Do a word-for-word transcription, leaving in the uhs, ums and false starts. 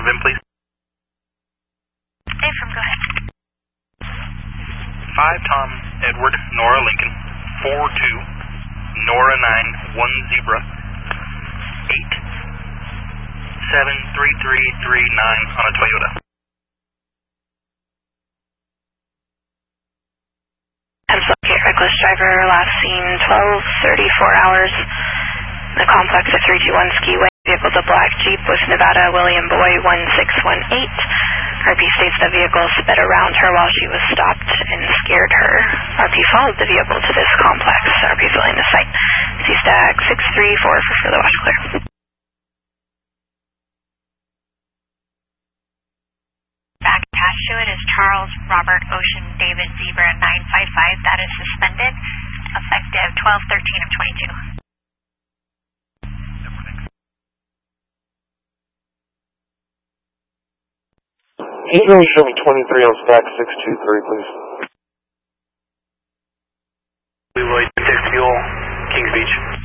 V I N, please. A from, go ahead. five Tom Edward Nora Lincoln, four two Nora nine one Zebra, eight seven three three three nine on a Toyota. Pennsylvania reckless driver, last seen twelve thirty-four hours. The complex at three two one Skiway. Vehicle to black Jeep with Nevada William Boy one six one eight. R P states the vehicle sped around her while she was stopped and scared her. R P followed the vehicle to this complex. R P filling the site. C stack six three four for further watch clear. Back attached to it is Charles Robert Ocean David Zebra nine five five. That is suspended, effective twelve thirteen of twenty-two. Can you show me twenty-three on stack six two three, please? Leroy, six fuel, Kings Beach.